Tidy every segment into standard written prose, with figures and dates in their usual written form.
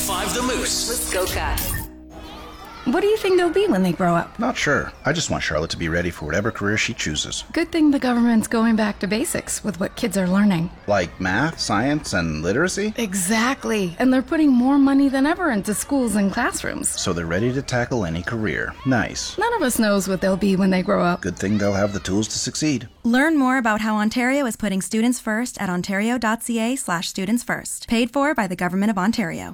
99.5 The Moose. Muskoka. What do you think they'll be when they grow up? Not sure. I just want Charlotte to be ready for whatever career she chooses. Good thing the government's going back to basics with what kids are learning. Like math, science, and literacy? Exactly. And they're putting more money than ever into schools and classrooms. So they're ready to tackle any career. Nice. None of us knows what they'll be when they grow up. Good thing they'll have the tools to succeed. Learn more about how Ontario is putting students first at ontario.ca/students first. Paid for by the Government of Ontario.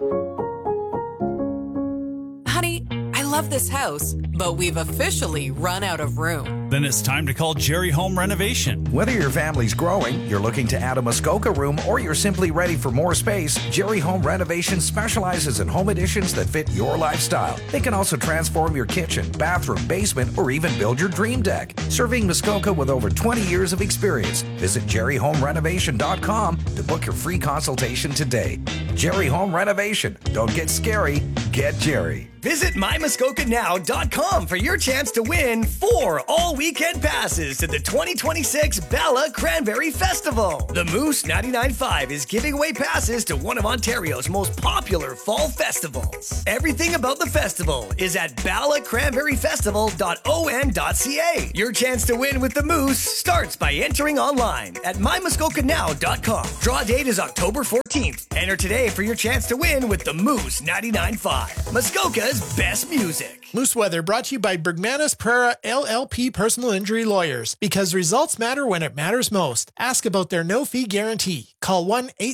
Honey, I love this house, but we've officially run out of room. Then it's time to call Jerry Home Renovation. Whether your family's growing, you're looking to add a Muskoka room, or you're simply ready for more space, Jerry Home Renovation specializes in home additions that fit your lifestyle. They can also transform your kitchen, bathroom, basement, or even build your dream deck. Serving Muskoka with over 20 years of experience. Visit jerryhomerenovation.com to book your free consultation today. Jerry Home Renovation. Don't get scary, get Jerry. Visit mymuskokanow.com for your chance to win 4 all-weekend passes to the 2026 Bala Cranberry Festival. The Moose 99.5 is giving away passes to one of Ontario's most popular fall festivals. Everything about the festival is at balacranberryfestival.on.ca. Your chance to win with the Moose starts by entering online at mymuskokanow.com. Draw date is October 14th. Enter today for your chance to win with the Moose 99.5. Muskoka's best music. Moose Weather brought to you by Bergmanis Pereira LLP Personal Injury Lawyers. Because results matter when it matters most. Ask about their no-fee guarantee. Call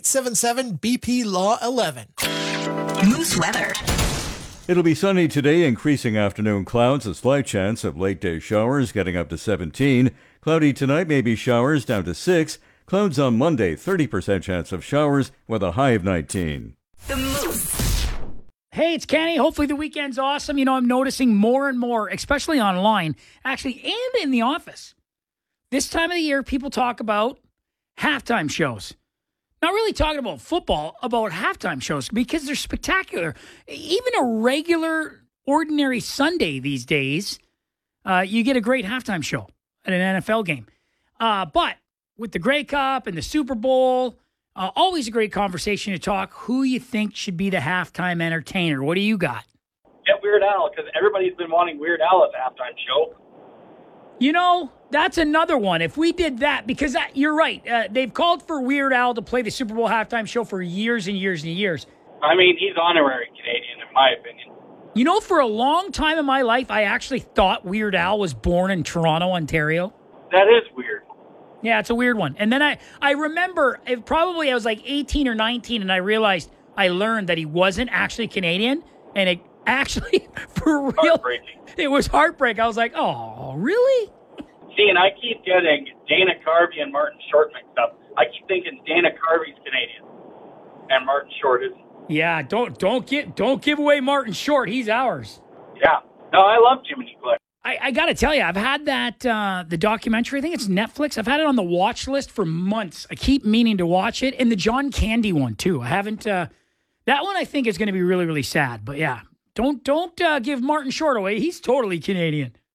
1-877-BP-LAW-11. Moose weather. It'll be sunny today, increasing afternoon clouds, a slight chance of late-day showers getting up to 17. Cloudy tonight, maybe showers down to 6. Clouds on Monday, 30% chance of showers with a high of 19. The Moose. Hey, it's Kenny. Hopefully the weekend's awesome. You know, I'm noticing more and more, especially online, actually, and in the office. This time of the year, people talk about halftime shows. Not really talking about football, about halftime shows, because they're spectacular. Even a regular, ordinary Sunday these days, you get a great halftime show at an NFL game. But with the Grey Cup and the Super Bowl, always a great conversation to talk who you think should be the halftime entertainer. What do you got? Get Weird Al, because everybody's been wanting Weird Al at the halftime show. You know, that's another one. If we did that, because you're right. They've called for Weird Al to play the Super Bowl halftime show for years and years and years. I mean, he's honorary Canadian, in my opinion. You know, for a long time in my life, I actually thought Weird Al was born in Toronto, Ontario. That is weird. Yeah, it's a weird one. And then I remember, I was like 18 or 19, and I realized, I learned that he wasn't actually Canadian, and it actually, for real, it was heartbreak. I was like, oh, really? See, and I keep getting Dana Carvey and Martin Short mixed up. I keep thinking Dana Carvey's Canadian, and Martin Short isn't. Yeah, don't give away Martin Short. He's ours. Yeah. No, I love Jiminy Click. I got to tell you, I've had that, the documentary, I think it's Netflix. I've had it on the watch list for months. I keep meaning to watch it. And the John Candy one, too. I haven't, that one I think is going to be really, really sad. But yeah, don't give Martin Short away. He's totally Canadian.